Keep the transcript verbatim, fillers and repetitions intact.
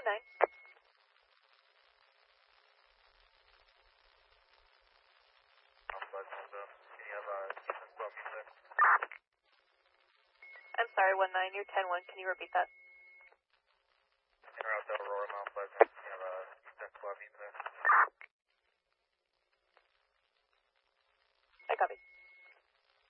nine. I'm sorry, one nine, you're ten one. Can you repeat that? Interrupt Aurora, Mount Pleasant.